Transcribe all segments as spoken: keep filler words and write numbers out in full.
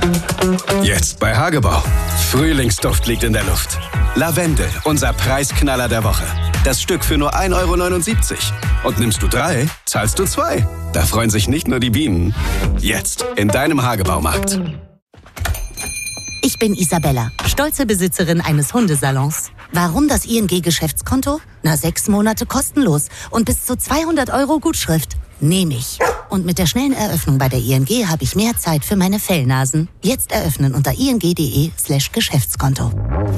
Jetzt bei Hagebau. Frühlingsduft liegt in der Luft. Lavendel, unser Preisknaller der Woche. Das Stück für nur ein Euro neunundsiebzig. Und nimmst du drei, zahlst du zwei. Da freuen sich nicht nur die Bienen. Jetzt in deinem Hagebaumarkt. Ich bin Isabella, stolze Besitzerin eines Hundesalons. Warum das I N G-Geschäftskonto? Na, sechs Monate kostenlos und bis zu zweihundert Euro Gutschrift. Nehme ich. Und mit der schnellen Eröffnung bei der I N G habe ich mehr Zeit für meine Fellnasen. Jetzt eröffnen unter ing.de slash Geschäftskonto.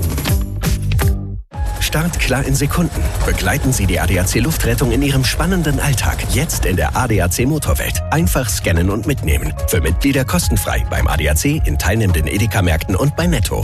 Startklar in Sekunden. Begleiten Sie die A D A C Luftrettung in Ihrem spannenden Alltag. Jetzt in der A D A C Motorwelt. Einfach scannen und mitnehmen. Für Mitglieder kostenfrei beim A D A C, in teilnehmenden Edeka-Märkten und bei Netto.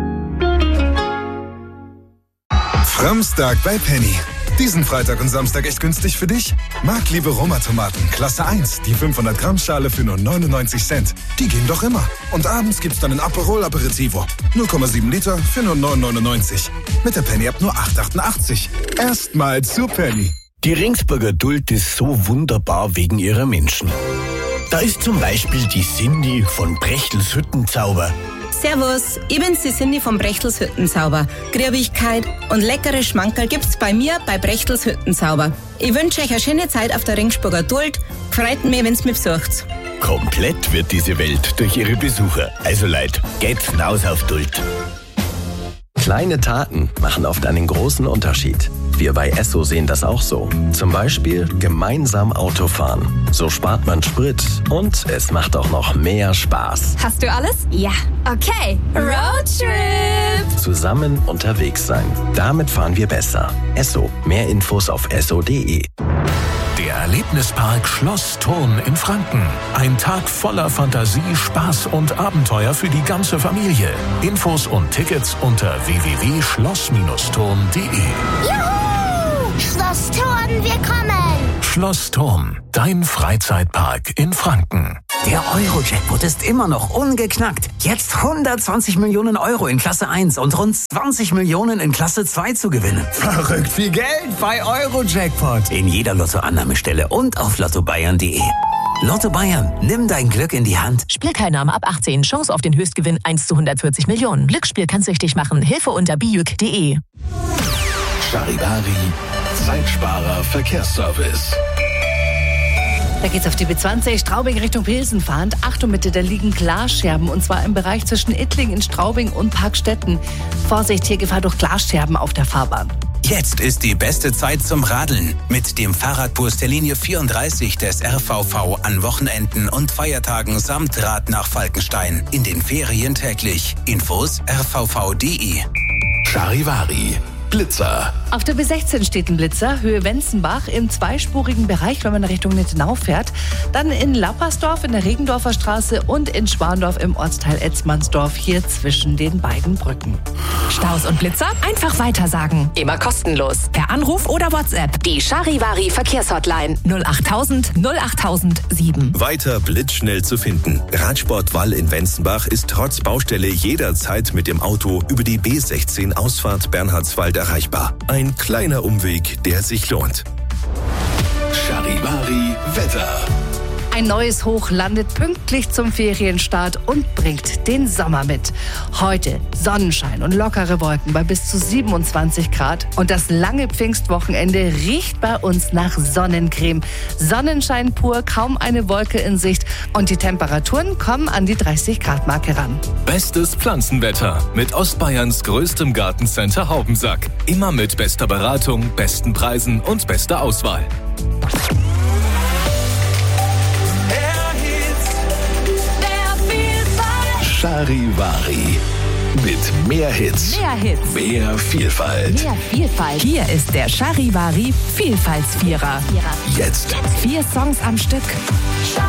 Samstag bei Penny. Diesen Freitag und Samstag echt günstig für dich? Marktliebe Roma-Tomaten, Klasse eins, die fünfhundert Gramm Schale für nur neunundneunzig Cent. Die gehen doch immer. Und abends gibt's dann ein Aperol Aperitivo. null Komma sieben Liter für nur neun neunundneunzig. Mit der Penny-App nur acht achtundachtzig. Erstmal zu Penny. Die Ringsburger Duld ist so wunderbar wegen ihrer Menschen. Da ist zum Beispiel die Cindy von Brechtels Hüttenzauber. Servus, ich bin's, die Cindy von Brechtels Hüttenzauber. Griebigkeit und leckere Schmankerl gibt's bei mir bei Brechtels Hüttenzauber. Ich wünsche euch eine schöne Zeit auf der Ringsburger Duld. Freut mich, wenn's mich besucht. Komplett wird diese Welt durch ihre Besucher. Also Leute, geht's hinaus auf Duld. Kleine Taten machen oft einen großen Unterschied. Wir bei Esso sehen das auch so. Zum Beispiel gemeinsam Autofahren. So spart man Sprit und es macht auch noch mehr Spaß. Hast du alles? Ja. Okay. Roadtrip! Zusammen unterwegs sein. Damit fahren wir besser. Esso. Mehr Infos auf esso punkt de. Der Erlebnispark Schloss Thurn in Franken. Ein Tag voller Fantasie, Spaß und Abenteuer für die ganze Familie. Infos und Tickets unter w w w punkt schloss thurn punkt de. Juhu! Schloss Thurn, wir kommen! Schloss Thurn, dein Freizeitpark in Franken. Der Euro-Jackpot ist immer noch ungeknackt. Jetzt hundertzwanzig Millionen Euro in Klasse eins und rund zwanzig Millionen in Klasse zwei zu gewinnen. Verrückt viel Geld bei Euro-Jackpot. In jeder Lottoannahmestelle und auf lotto bayern punkt de. Lotto Bayern, nimm dein Glück in die Hand. Spielteilnahme ab achtzehn. Chance auf den Höchstgewinn eins zu hundertvierzig Millionen. Glücksspiel kann süchtig machen. Hilfe unter bijuk punkt de. Charivari, Zeitsparer Verkehrsservice. Da geht's auf die B zwanzig, Straubing Richtung Pilsen fahrend. Achtung bitte, da liegen Glasscherben und zwar im Bereich zwischen Ittlingen, Straubing und Parkstetten. Vorsicht, hier Gefahr durch Glasscherben auf der Fahrbahn. Jetzt ist die beste Zeit zum Radeln. Mit dem Fahrradbus der Linie vierunddreißig des R V V an Wochenenden und Feiertagen samt Rad nach Falkenstein. In den Ferien täglich. Infos r v v punkt de. Charivari. Blitzer. Auf der B sechzehn steht ein Blitzer, Höhe Wenzenbach, im zweispurigen Bereich, wenn man Richtung Nittenau fährt. Dann in Lappersdorf in der Regendorfer Straße und in Schwandorf im Ortsteil Etzmannsdorf, hier zwischen den beiden Brücken. Staus und Blitzer? Einfach weitersagen. Immer kostenlos. Per Anruf oder WhatsApp. Die Charivari Verkehrshotline null achttausend null achttausend sieben. Weiter blitzschnell zu finden. Radsportwall in Wenzenbach ist trotz Baustelle jederzeit mit dem Auto über die B sechzehn Ausfahrt Bernhardswald erreichbar. Ein kleiner Umweg, der sich lohnt. Charivari Wetter. Ein neues Hoch landet pünktlich zum Ferienstart und bringt den Sommer mit. Heute Sonnenschein und lockere Wolken bei bis zu siebenundzwanzig Grad. Und das lange Pfingstwochenende riecht bei uns nach Sonnencreme. Sonnenschein pur, kaum eine Wolke in Sicht. Und die Temperaturen kommen an die dreißig Grad Marke ran. Bestes Pflanzenwetter mit Ostbayerns größtem Gartencenter Haubensack. Immer mit bester Beratung, besten Preisen und bester Auswahl. Charivari. Mit mehr Hits. Mehr Hits. Mehr Vielfalt. Mehr Vielfalt. Hier ist der Charivari Vielfaltsvierer. Jetzt. Vier Songs am Stück.